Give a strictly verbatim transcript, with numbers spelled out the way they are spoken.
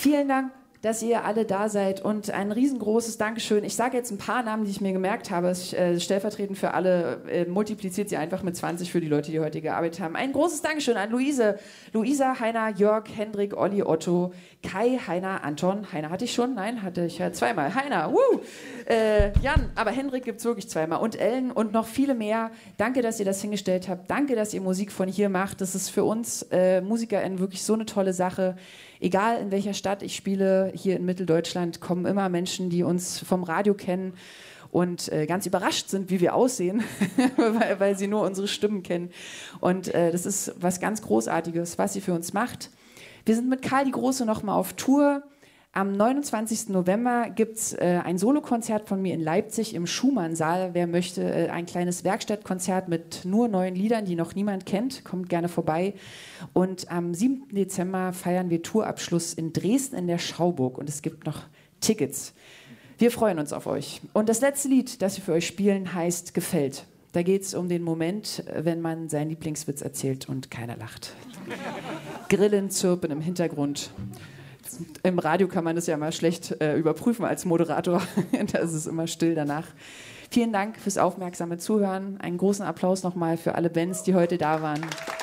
Vielen Dank, dass ihr alle da seid und ein riesengroßes Dankeschön. Ich sage jetzt ein paar Namen, die ich mir gemerkt habe. Ich, äh, stellvertretend für alle, äh, multipliziert sie einfach mit zwanzig für die Leute, die heute gearbeitet haben. Ein großes Dankeschön an Luise, Luisa, Heiner, Jörg, Hendrik, Olli, Otto, Kai, Heiner, Anton. Heiner hatte ich schon? Nein, hatte ich ja zweimal. Heiner, wuh! Äh, Jan, aber Hendrik gibt es wirklich zweimal. Und Ellen und noch viele mehr. Danke, dass ihr das hingestellt habt. Danke, dass ihr Musik von hier macht. Das ist für uns äh, MusikerInnen wirklich so eine tolle Sache. Egal in welcher Stadt ich spiele, hier in Mitteldeutschland kommen immer Menschen, die uns vom Radio kennen und äh, ganz überrascht sind, wie wir aussehen, weil, weil sie nur unsere Stimmen kennen. Und äh, das ist was ganz Großartiges, was sie für uns macht. Wir sind mit Karl die Große nochmal auf Tour. Am neunundzwanzigsten November gibt es äh, ein Solokonzert von mir in Leipzig im Schumann-Saal. Wer möchte, äh, ein kleines Werkstattkonzert mit nur neuen Liedern, die noch niemand kennt, kommt gerne vorbei. Und am siebten Dezember feiern wir Tourabschluss in Dresden in der Schauburg und es gibt noch Tickets. Wir freuen uns auf euch. Und das letzte Lied, das wir für euch spielen, heißt Gefällt. Da geht es um den Moment, wenn man seinen Lieblingswitz erzählt und keiner lacht. Grillen zirpen im Hintergrund. Im Radio kann man das ja mal schlecht äh, überprüfen als Moderator. Da ist es immer still danach. Vielen Dank fürs aufmerksame Zuhören. Einen großen Applaus nochmal für alle Bands, die heute da waren.